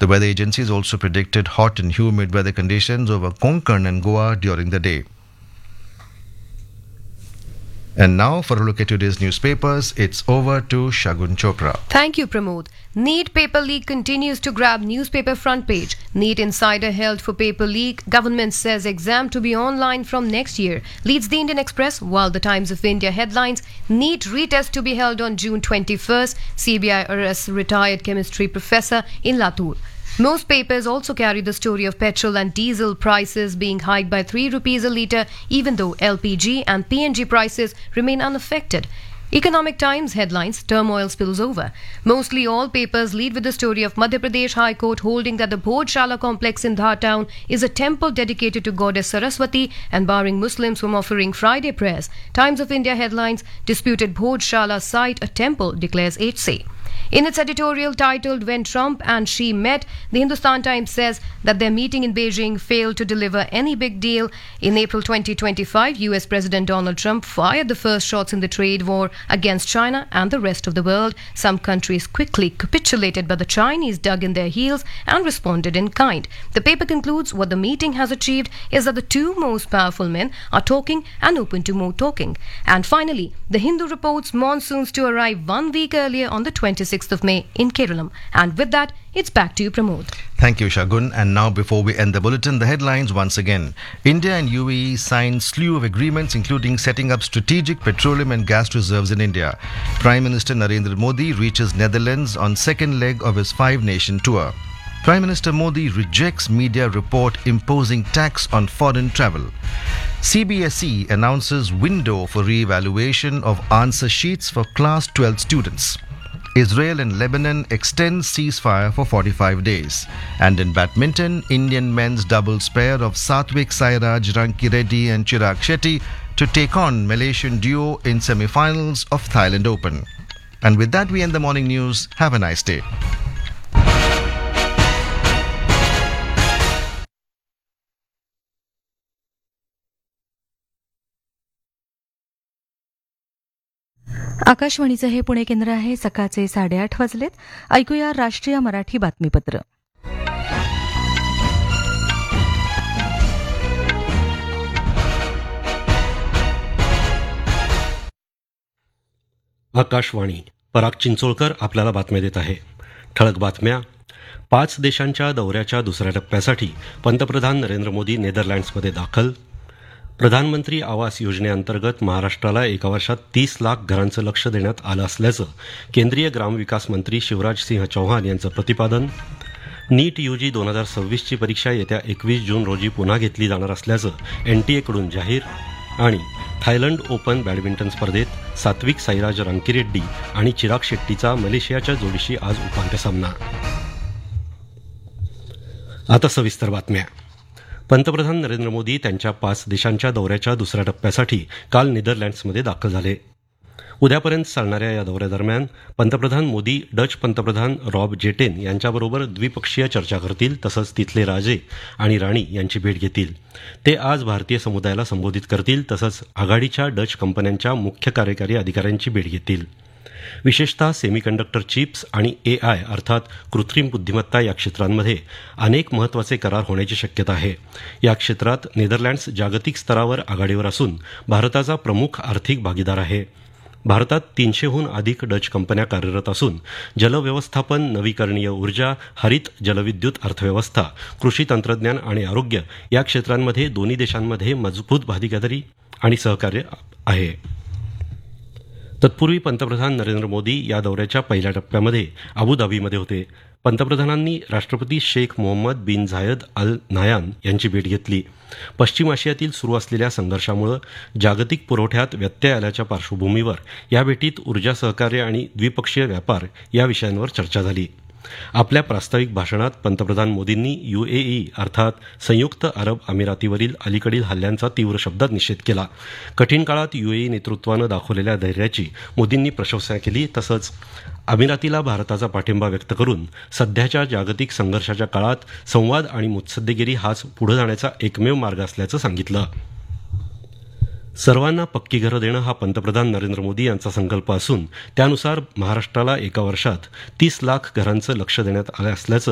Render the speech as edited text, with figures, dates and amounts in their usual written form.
The weather agencies also predicted hot and humid weather conditions over Konkan and Goa during the day. And now, for a look at today's newspapers, it's over to Shagun Chopra. Thank you, Pramod. NEET paper leak continues to grab newspaper front page. NEET insider held for paper leak. Government says exam to be online from next year. Leads the Indian Express, while the Times of India headlines, NEET retest to be held on June 21st. CBI arrests retired chemistry professor in Latur. Most papers also carry the story of petrol and diesel prices being hiked by 3 rupees a litre, even though LPG and PNG prices remain unaffected. Economic Times headlines, turmoil spills over. Mostly all papers lead with the story of Madhya Pradesh High Court holding that the Bhodshala complex in Dhar town is a temple dedicated to goddess Saraswati and barring Muslims from offering Friday prayers. Times of India headlines, disputed Bhodshala site a temple, declares HC. In its editorial titled When Trump and Xi Met, the Hindustan Times says that their meeting in Beijing failed to deliver any big deal. In April 2025, US President Donald Trump fired the first shots in the trade war against China and the rest of the world. Some countries quickly capitulated, but the Chinese dug in their heels and responded in kind. The paper concludes what the meeting has achieved is that the two most powerful men are talking and open to more talking. And finally, the Hindu reports monsoons to arrive 1 week earlier on the 26th of May in Kerala. And with that, it's back to you, Pramod. Thank you, Shagun. And now, before we end the bulletin, the headlines once again. India and UAE signed slew of agreements, including setting up strategic petroleum and gas reserves in India. Prime Minister Narendra Modi reaches Netherlands on second leg of his 5-nation tour. Prime Minister Modi rejects media report imposing tax on foreign travel. CBSE announces window for re-evaluation of answer sheets for Class 12 students. Israel and Lebanon extend ceasefire for 45 days. And in badminton, Indian men's doubles pair of Satvik Sairaj, Ranki Reddy and Chirag Shetty to take on Malaysian duo in semi-finals of Thailand Open. And with that, we end the morning news. Have a nice day. आकाशवाणीचं हे पुणे केंद्र आहे. सकाळचे 8:30 वाजलेत. ऐकूया राष्ट्रीय मराठी बातमीपत्र. आकाशवाणी. पराग चिंचोळकर आपल्याला बातम्या देत आहे. ठळक बातम्या. 5 देशांच्या दौऱ्याच्या दुसऱ्या टप्प्यासाठी पंतप्रधान नरेंद्र मोदी नेदरलँड्समध्ये दाखल. प्रधानमंत्री आवास योजनेअंतर्गत महाराष्ट्राला एका वर्षात 30 लाख घरांचं लक्ष्य देण्यात आलं असल्याचं केंद्रीय ग्रामविकास मंत्री शिवराज सिंह चौहान यांचं प्रतिपादन. नीट यूजी 2026ची परीक्षा येत्या 21 जून रोजी पुन्हा घेतली जाणार असल्याचं एनटीएकडून जाहीर. आणि थायलंड ओपन बॅडमिंटन स्पर्धेत सात्विक साईराज रांकिरेड्डी आणि चिराग शेट्टीचा मलेशियाच्या जोडीशी आज उपांत्य सामना. आता सविस्तर बातम्या. पंतप्रधान नरेंद्र मोदी त्यांच्या 5 देशांच्या दौऱ्याच्या दुसऱ्या टप्प्यासाठी काल नेदरलँड्समध्ये दाखल झाले. उद्यापर्यंत चालणाऱ्या या दौऱ्यादरम्यान पंतप्रधान मोदी डच पंतप्रधान रॉब जेटेन यांच्याबरोबर द्विपक्षीय चर्चा करतील. तसंच तिथले राजे आणि राणी यांची भेट घेतील. ते आज भारतीय समुदायाला संबोधित करतील. तसंच आघाडीच्या डच कंपन्यांच्या मुख्य कार्यकारी अधिकाऱ्यांची भेट घेतील. विशेषतः सेमीकंडक्टर चिप्स आणि एआय अर्थात कृत्रिम बुद्धिमत्ता या क्षेत्रांमध्ये अनेक महत्त्वाचे करार होण्याची शक्यता आहे. या क्षेत्रात नेदरलँड्स जागतिक स्तरावर आघाडीवर असून भारताचा प्रमुख आर्थिक भागीदार आहे. भारतात 300हून अधिक डच कंपन्या कार्यरत असून जलव्यवस्थापन, नवीकरणीय ऊर्जा, हरित जलविद्युत अर्थव्यवस्था, कृषी तंत्रज्ञान आणि आरोग्य या क्षेत्रांमध्ये दोन्ही देशांमध्ये मजबूत भागीदारी आणि सहकार्य आहे. तत्पूर्वी पंतप्रधान नरेंद्र मोदी या दौऱ्याच्या पहिल्या टप्प्यामध्ये अबुधाबीमध्ये होते. पंतप्रधानांनी राष्ट्रपती शेख मोहम्मद बिन झायद अल नायान यांची भेट घेतली. पश्चिम आशियातील सुरू असलेल्या संघर्षामुळे जागतिक पुरवठ्यात व्यत्यय आल्याच्या पार्श्वभूमीवर या भेटीत ऊर्जा सहकार्य आणि द्विपक्षीय व्यापार या विषयांवर चर्चा झाली. आपल्या प्रास्ताविक भाषणात पंतप्रधान मोदींनी यूएई अर्थात संयुक्त अरब अमिरातीवरील अलीकडील हल्ल्यांचा तीव्र शब्दात निषेध केला. कठीण काळात यूएई नेतृत्वानं दाखवलेल्या धैर्याची मोदींनी प्रशंसा केली. तसंच अमिरातीला भारताचा पाठिंबा व्यक्त करून सध्याच्या जागतिक संघर्षाच्या काळात संवाद आणि मुत्सद्देगिरी हाच पुढे जाण्याचा एकमेव मार्ग असल्याचं सांगितलं. सर्वांना पक्की घरं देणं हा पंतप्रधान नरेंद्र मोदी यांचा संकल्प असून त्यानुसार महाराष्ट्राला एका वर्षात 30 लाख घरांचं लक्ष्य देण्यात आलं असल्याचं